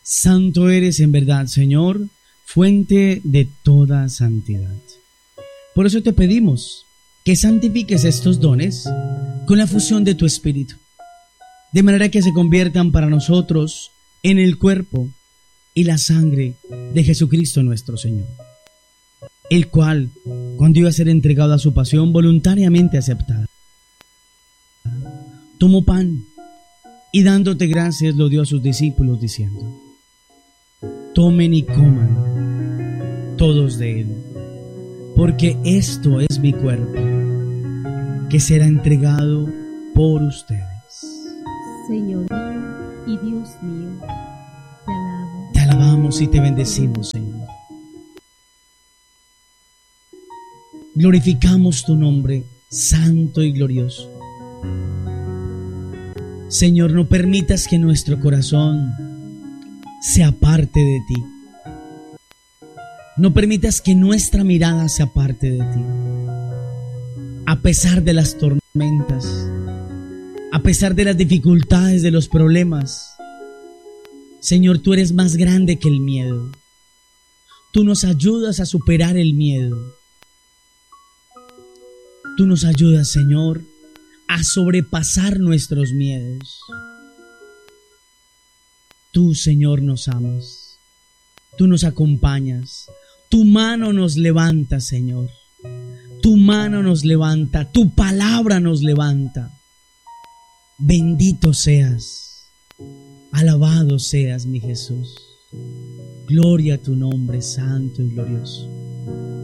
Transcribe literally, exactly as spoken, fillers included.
Santo eres en verdad, Señor, fuente de toda santidad. Por eso te pedimos que santifiques estos dones con la fusión de tu Espíritu, de manera que se conviertan para nosotros en el cuerpo y la sangre de Jesucristo nuestro Señor, el cual, cuando iba a ser entregado a su pasión voluntariamente aceptada, tomó pan y dándote gracias lo dio a sus discípulos diciendo: tomen y coman todos de él, porque esto es mi cuerpo, que será entregado por ustedes. Señor y Dios mío, te alabo. Te alabamos y te bendecimos, Señor. Glorificamos tu nombre, santo y glorioso. Señor, no permitas que nuestro corazón se aparte de ti. No permitas que nuestra mirada se aparte de ti. A pesar de las tormentas, a pesar de las dificultades, de los problemas, Señor, tú eres más grande que el miedo. Tú nos ayudas a superar el miedo. Tú nos ayudas, Señor, a sobrepasar nuestros miedos. Tú, Señor, nos amas. Tú nos acompañas. Tu mano nos levanta, Señor. Tu mano nos levanta. Tu palabra nos levanta. Bendito seas. Alabado seas, mi Jesús. Gloria a tu nombre, santo y glorioso.